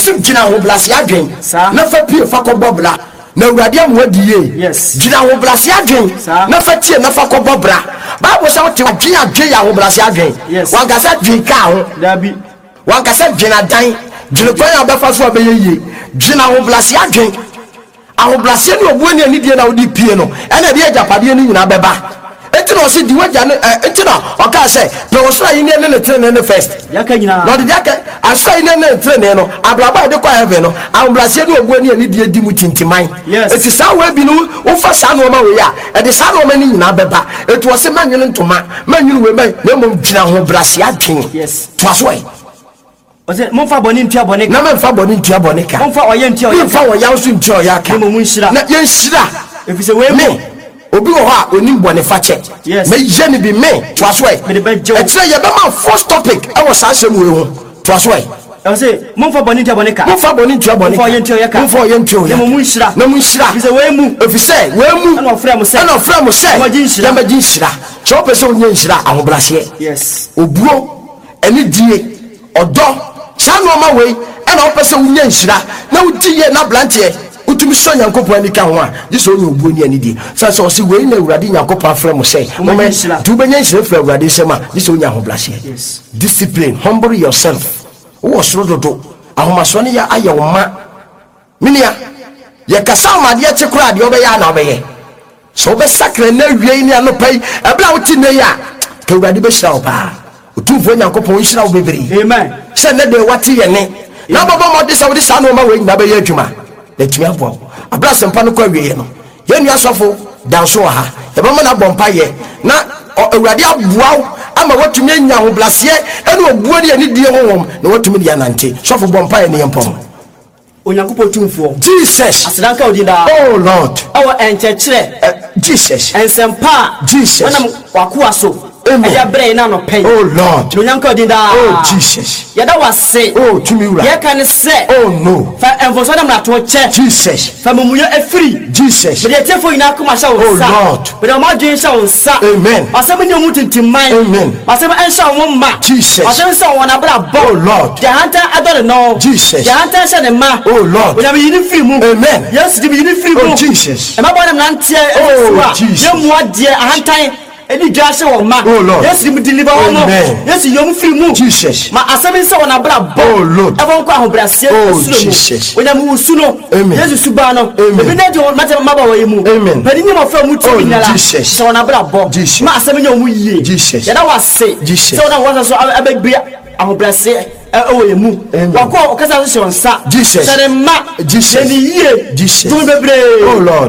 so gina ho blase adwen na fa pie fa ko bobra na urade amwadiye yes gina ho blase adwen na fa tie na fa ko bobra Bible say what adwen ya ho blase adwen wan ga sa dwen ka ho dabi wan ga sa gina dan gina ko ya ba fa so abeyeye gina ho blase adwen aho blase ni obuani ani die na odi pie no ena de ajapade ni nyina beba etino se di waja ne etino oka se pe wo so ayi ne ne trene ne first yaka nyina no de yaka asai ne trene no abraba de kwa heaven no aho blase ni obuani ani die di mu tintiman eti sa we bi no wo fa sa no ma we ya e de sa no ma ni nyina beba etu wo se manwene ntoma manwene we mai na mom gina ho blase adwen yes to aso ai ose monfa boni ntia boni na monfa boni ntia boni ka monfa oye ntia oye monfa oya so ntia oya ka mo munshira na ye nshira efise we me obi wo ha onim boni fa che me ye ni bi me to aso ai e tire ye be ma first topic e wo sa asem we ho to aso ai ose monfa boni ntia boni ka monfa boni ntia boni monfa oye ntia oya ka monfa oye ntia oya mo munshira na munshira efise we mu na ofra mo se ma jinshira ma jinshira so pese onye nshira ahobrase yes obuo eni die odo chano ma we ena opese unye nshira na udiye na blantie utumi so nyankopon ani ka ho a diso onye obuo ni ani di so si we na urade nyankopon afre mo say moment du benya nshira fra urade sema diso onye ahobrase yes discipline humble yourself wo soro dodo ahomaso ne ya aye wo ma minia ye kasa ma de chekura de obeya na obeye so be sakre na wie ni anopai ebla wuti ne ya ka urade be shira oba otumfo nyankopon shira wo bebere amen se ne de wati ye ne na baba mo de sa wo de sa no ma we na be ye adwuma na tumi abo abla sempa no kwa wie no ye nua sofo danso ha ye ba mo na bompa ye na urade aboa ama watumi anya ho blase ene obuo de ani die ho na watumi de anante sofo bompa ye ne yempom onyankopon tumfo Jesus asedanka odinda oh Lord awo enchechire Jesus ensempa Jesus wana wakuwa so ya bre na no pen oh Lord onyanka odinda oh Jesus yada wase oh tumiura ye kan se oh no fa enfoso na mrato che Jesus fa mumuyo efiri Jesus be de tefo ina kuma sha wo sa oh Lord be de ma dwen sha wo sa amen asem ni omu tintimman amen asem en sha wo ma Jesus asem sha wo na bra bo oh Lord jahanta adore no Jesus jahanta sha ne ma oh Lord onya be yini free mu amen yes di be yini free mu oh Jesus e ma bo na mnantie oh Jesus ye mu adie ahantan edi dwase wo ma oh Lord yes di deliver wo no yes yom free mu Jesus ma asem sha wo na bra bo oh Lord e bon kwa ahobrase oh Jesus onya mu usu no yes suba no ebi na de mate ma ba wo yemu amen padi nyama fa mu ti nyala Jesus sha wo na bra bo ma asem nya mu yie Jesus ya da wase Jesus so na wo so abegbe ahobrase o yemu wa ko okasa so nsa Jesus sere ma Jesus ni yie Jesus tu bebre oh Lord